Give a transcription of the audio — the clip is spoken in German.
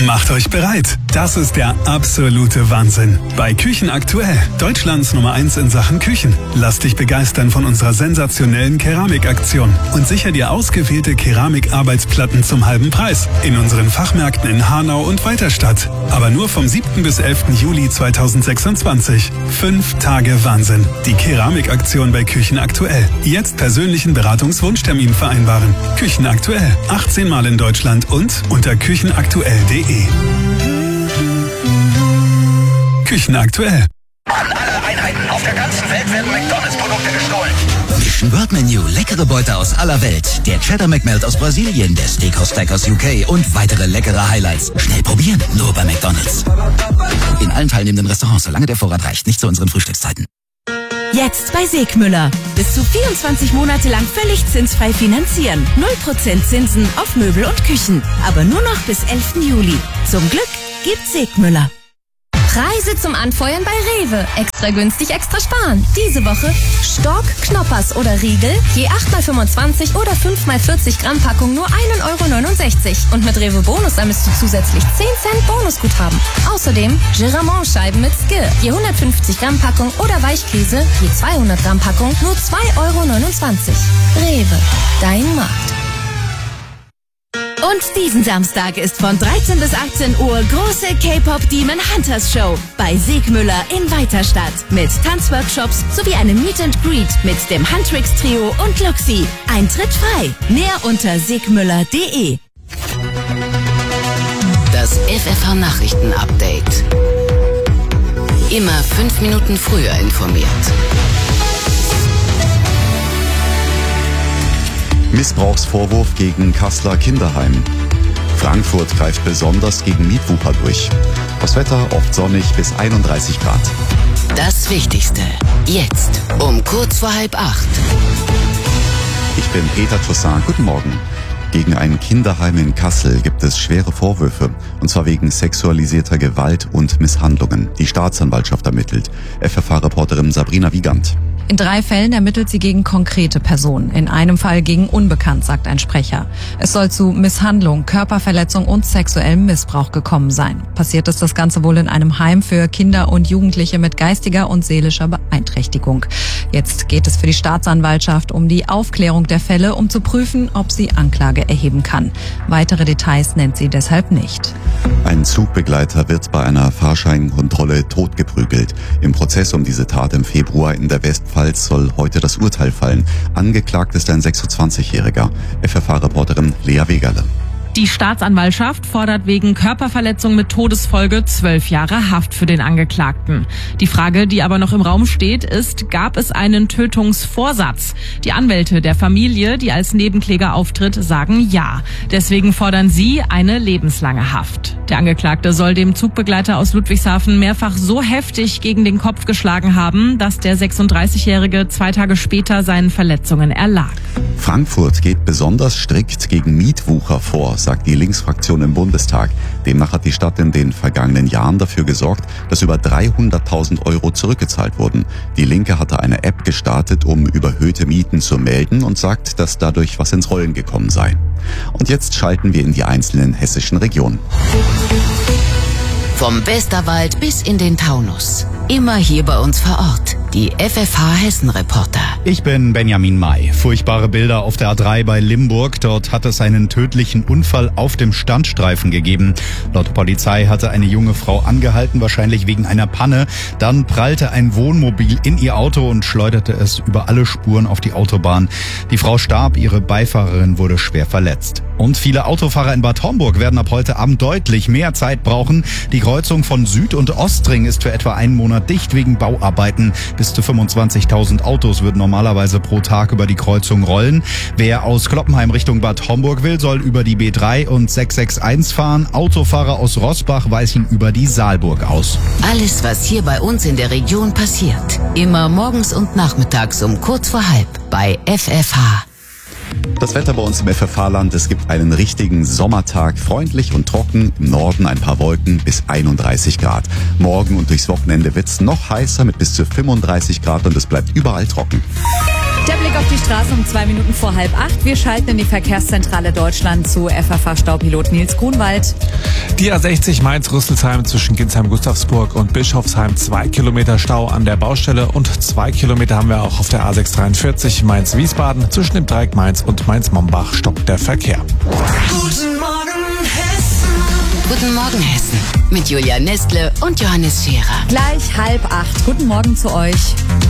Macht euch bereit. Das ist der absolute Wahnsinn. Bei Küchen aktuell. Deutschlands Nummer 1 in Sachen Küchen. Lass dich begeistern von unserer sensationellen Keramikaktion und sicher dir ausgewählte Keramikarbeitsplatten zum halben Preis. In unseren Fachmärkten in Hanau und Weiterstadt. Aber nur vom 7. bis 11. Juli 2026. 5 Tage Wahnsinn. Die Keramikaktion bei Küchen aktuell. Jetzt persönlichen Beratungswunschtermin vereinbaren. Küchen aktuell. 18 Mal in Deutschland und unter küchenaktuell.de. Küchen aktuell. An alle Einheiten auf der ganzen Welt werden McDonalds-Produkte gestohlen. Mission World Menu, leckere Beute aus aller Welt. Der Cheddar McMelt aus Brasilien, der Steakhouse Stack aus UK und weitere leckere Highlights. Schnell probieren, nur bei McDonalds. In allen teilnehmenden Restaurants, solange der Vorrat reicht, nicht zu unseren Frühstückszeiten. Jetzt bei Segmüller. Bis zu 24 Monate lang völlig zinsfrei finanzieren. 0% Zinsen auf Möbel und Küchen. Aber nur noch bis 11. Juli. Zum Glück gibt's Segmüller. Preise zum Anfeuern bei Rewe. Extra günstig, extra sparen. Diese Woche Stork, Knoppers oder Riegel. Je 8x25 oder 5x40 Gramm Packung nur 1,69 €. Und mit Rewe Bonus sammelst du zusätzlich 10 Cent Bonusguthaben. Außerdem Giramont-Scheiben mit Skir. Je 150 Gramm Packung oder Weichkäse. Je 200 Gramm Packung nur 2,29 €. Rewe, dein Markt. Und diesen Samstag ist von 13 bis 18 Uhr große K-Pop Demon Hunters Show bei Segmüller in Weiterstadt mit Tanzworkshops sowie einem Meet and Greet mit dem Huntrix Trio und Luxi. Eintritt frei. Mehr unter segmüller.de. Das FFH Nachrichten Update. Immer 5 Minuten früher informiert. Missbrauchsvorwurf gegen Kasseler Kinderheim. Frankfurt greift besonders gegen Mietwucher durch. Das Wetter oft sonnig bis 31 Grad. Das Wichtigste. Jetzt um kurz vor 7:30. Ich bin Peter Toussaint. Guten Morgen. Gegen ein Kinderheim in Kassel gibt es schwere Vorwürfe, und zwar wegen sexualisierter Gewalt und Misshandlungen. Die Staatsanwaltschaft ermittelt. FFH-Reporterin Sabrina Wiegand. In 3 Fällen ermittelt sie gegen konkrete Personen. In einem Fall gegen unbekannt, sagt ein Sprecher. Es soll zu Misshandlung, Körperverletzung und sexuellem Missbrauch gekommen sein. Passiert ist das Ganze wohl in einem Heim für Kinder und Jugendliche mit geistiger und seelischer Beeinträchtigung. Jetzt geht es für die Staatsanwaltschaft um die Aufklärung der Fälle, um zu prüfen, ob sie Anklage erheben kann. Weitere Details nennt sie deshalb nicht. Ein Zugbegleiter wird bei einer Fahrscheinkontrolle totgeprügelt. Im Prozess um diese Tat im Februar in der Westpfalz soll heute das Urteil fallen. Angeklagt ist ein 26-Jähriger. FFH-Reporterin Lea Wegerle. Die Staatsanwaltschaft fordert wegen Körperverletzung mit Todesfolge 12 Jahre Haft für den Angeklagten. Die Frage, die aber noch im Raum steht, ist, gab es einen Tötungsvorsatz? Die Anwälte der Familie, die als Nebenkläger auftritt, sagen ja. Deswegen fordern sie eine lebenslange Haft. Der Angeklagte soll dem Zugbegleiter aus Ludwigshafen mehrfach so heftig gegen den Kopf geschlagen haben, dass der 36-Jährige 2 Tage später seinen Verletzungen erlag. Frankfurt geht besonders strikt gegen Mietwucher vor, sagt die Linksfraktion im Bundestag. Demnach hat die Stadt in den vergangenen Jahren dafür gesorgt, dass über 300.000 € zurückgezahlt wurden. Die Linke hatte eine App gestartet, um überhöhte Mieten zu melden, und sagt, dass dadurch was ins Rollen gekommen sei. Und jetzt schalten wir in die einzelnen hessischen Regionen. Vom Westerwald bis in den Taunus. Immer hier bei uns vor Ort. Die FFH Hessen-Reporter. Ich bin Benjamin May. Furchtbare Bilder auf der A3 bei Limburg. Dort hat es einen tödlichen Unfall auf dem Standstreifen gegeben. Laut Polizei hatte eine junge Frau angehalten, wahrscheinlich wegen einer Panne. Dann prallte ein Wohnmobil in ihr Auto und schleuderte es über alle Spuren auf die Autobahn. Die Frau starb, ihre Beifahrerin wurde schwer verletzt. Und viele Autofahrer in Bad Homburg werden ab heute Abend deutlich mehr Zeit brauchen. Die Kreuzung von Süd- und Ostring ist für etwa einen Monat dicht wegen Bauarbeiten. Bis zu 25.000 Autos würden normalerweise pro Tag über die Kreuzung rollen. Wer aus Kloppenheim Richtung Bad Homburg will, soll über die B3 und 661 fahren. Autofahrer aus Roßbach weichen über die Saalburg aus. Alles, was hier bei uns in der Region passiert. Immer morgens und nachmittags um kurz vor 7:30 bei FFH. Das Wetter bei uns im FFH-Land, es gibt einen richtigen Sommertag, freundlich und trocken, im Norden ein paar Wolken bis 31 Grad. Morgen und durchs Wochenende wird's noch heißer mit bis zu 35 Grad und es bleibt überall trocken. Der Blick auf die Straße um 2 Minuten vor 7:30. Wir schalten in die Verkehrszentrale Deutschland zu FFH-Staupilot Nils Grunwald. Die A60 Mainz-Rüsselsheim zwischen Ginsheim-Gustavsburg und Bischofsheim 2 Kilometer Stau an der Baustelle und 2 Kilometer haben wir auch auf der A643 Mainz-Wiesbaden. Zwischen dem Dreieck Mainz und Mainz-Mombach stockt der Verkehr. Guten Morgen Hessen. Guten Morgen Hessen. Mit Julia Nestle und Johannes Scherer. Gleich 7:30. Guten Morgen zu euch.